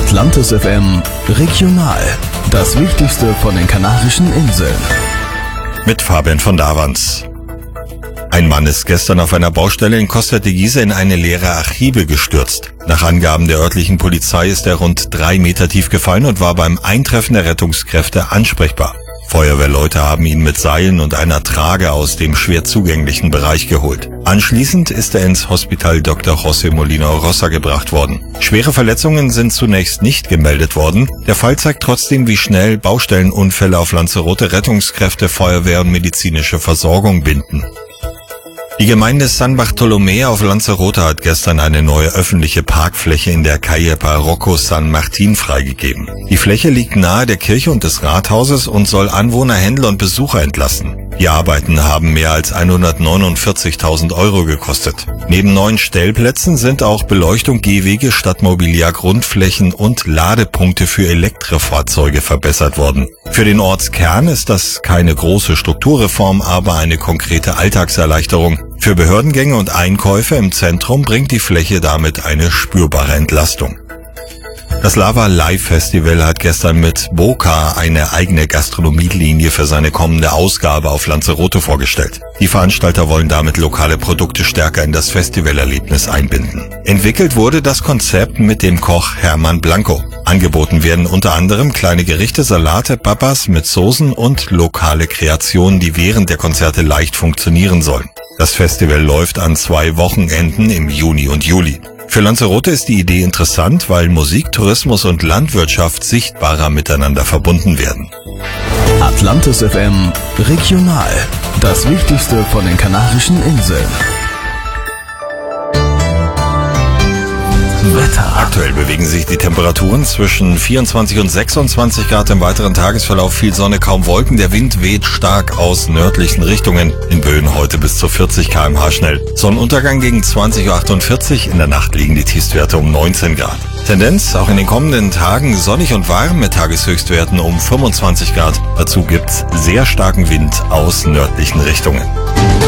Atlantis FM Regional. Das Wichtigste von den Kanarischen Inseln. Mit Fabian von Davans. Ein Mann ist gestern auf einer Baustelle in Costa de Giza in eine leere Archive gestürzt. Nach Angaben der örtlichen Polizei ist er rund 3 Meter tief gefallen und war beim Eintreffen der Rettungskräfte ansprechbar. Feuerwehrleute haben ihn mit Seilen und einer Trage aus dem schwer zugänglichen Bereich geholt. Anschließend ist er ins Hospital Dr. José Molina Rosa gebracht worden. Schwere Verletzungen sind zunächst nicht gemeldet worden. Der Fall zeigt trotzdem, wie schnell Baustellenunfälle auf Lanzarote Rettungskräfte, Feuerwehr und medizinische Versorgung binden. Die Gemeinde San Bartolomé auf Lanzarote hat gestern eine neue öffentliche Parkfläche in der Calle Parroco San Martín freigegeben. Die Fläche liegt nahe der Kirche und des Rathauses und soll Anwohner, Händler und Besucher entlasten. Die Arbeiten haben mehr als 149.000 Euro gekostet. Neben neuen Stellplätzen sind auch Beleuchtung, Gehwege, Stadtmobiliar, Grundflächen und Ladepunkte für Elektrofahrzeuge verbessert worden. Für den Ortskern ist das keine große Strukturreform, aber eine konkrete Alltagserleichterung. Für Behördengänge und Einkäufe im Zentrum bringt die Fläche damit eine spürbare Entlastung. Das Lava Live Festival hat gestern mit Boca eine eigene Gastronomielinie für seine kommende Ausgabe auf Lanzarote vorgestellt. Die Veranstalter wollen damit lokale Produkte stärker in das Festivalerlebnis einbinden. Entwickelt wurde das Konzept mit dem Koch Hermann Blanco. Angeboten werden unter anderem kleine Gerichte, Salate, Papas mit Soßen und lokale Kreationen, die während der Konzerte leicht funktionieren sollen. Das Festival läuft an 2 Wochenenden im Juni und Juli. Für Lanzarote ist die Idee interessant, weil Musik, Tourismus und Landwirtschaft sichtbarer miteinander verbunden werden. Atlantis FM Regional. Das Wichtigste von den Kanarischen Inseln. Wetter. Aktuell bewegen sich die Temperaturen zwischen 24 und 26 Grad. Im weiteren Tagesverlauf viel Sonne, kaum Wolken. Der Wind weht stark aus nördlichen Richtungen. In Böen heute bis zu 40 km/h schnell. Sonnenuntergang gegen 20.48 Uhr. In der Nacht liegen die Tiefstwerte um 19 Grad. Tendenz auch in den kommenden Tagen sonnig und warm mit Tageshöchstwerten um 25 Grad. Dazu gibt's sehr starken Wind aus nördlichen Richtungen.